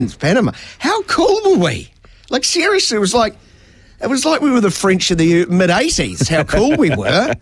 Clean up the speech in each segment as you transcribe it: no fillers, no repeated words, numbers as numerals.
Panama. How cool were we? Like, seriously, it was like we were the French of the mid-'80s, how cool we were.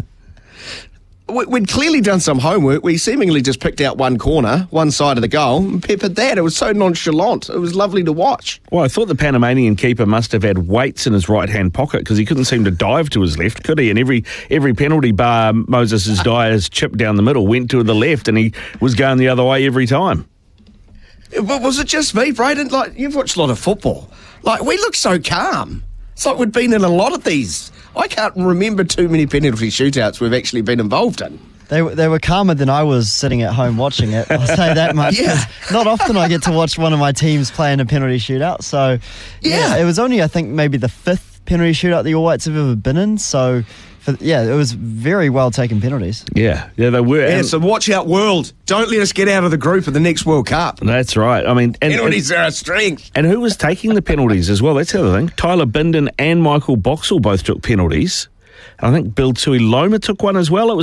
We'd clearly done some homework. We seemingly just picked out one corner, one side of the goal, and peppered that. It was so nonchalant. It was lovely to watch. Well, I thought the Panamanian keeper must have had weights in his right-hand pocket because he couldn't seem to dive to his left, could he? And every penalty bar Moses Dyer's chipped down the middle went to the left, and he was going the other way every time. But was it just me, Braden? Like, you've watched a lot of football. Like, we look so calm. It's like we've been in a lot of these. I can't remember too many penalty shootouts we've actually been involved in. They were calmer than I was sitting at home watching it. I'll say that much. Yeah. Not often I get to watch one of my teams play in a penalty shootout. So, yeah, it was only, I think, maybe the 5th penalty shootout the All Whites have ever been in. So, it was very well taken penalties. Yeah, they were. Yeah, so watch out, world. Don't let us get out of the group of the next World Cup. That's right. I mean, penalties are a strength. And who was taking the penalties as well? That's the other thing. Tyler Bindon and Michael Boxall both took penalties. And I think Bill Tuiloma took one as well. And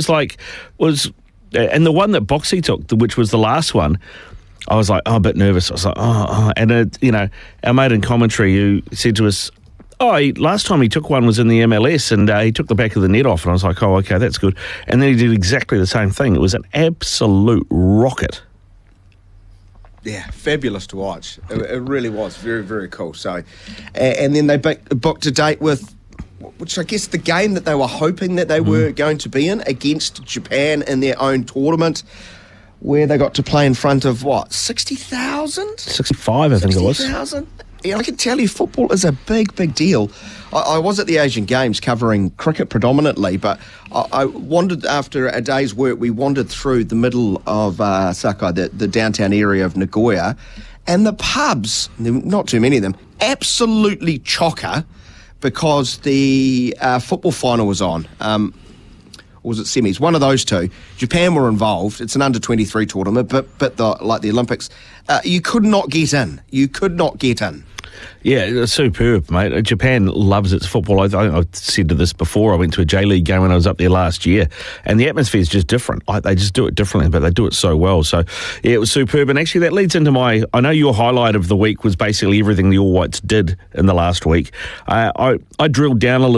the one that Boxy took, which was the last one, I was like, a bit nervous. I was like, And, our mate in commentary who said to us, last time he took one was in the MLS and he took the back of the net off. And I was like, okay, that's good. And then he did exactly the same thing. It was an absolute rocket. Yeah, fabulous to watch. It really was. Very, very cool. So, and then they booked a date with, which I guess the game that they were hoping that they were going to be in against Japan in their own tournament, where they got to play in front of, 60,000? 65, I think it was. 60,000? Yeah, I can tell you, football is a big, big deal. I was at the Asian Games covering cricket predominantly, but I wandered, after a day's work, we wandered through the middle of Sakai, the downtown area of Nagoya, and the pubs, not too many of them, absolutely chocker because the football final was on. Or was it semis? One of those two. Japan were involved. It's an under-23 tournament, but like the Olympics, you could not get in. You could not get in. Yeah, it's superb, mate. Japan loves its football. I've said to this before. I went to a J-League game when I was up there last year, and the atmosphere is just different. They just do it differently, but they do it so well. So, yeah, it was superb. And actually, that leads into I know your highlight of the week was basically everything the All Whites did in the last week. I drilled down a little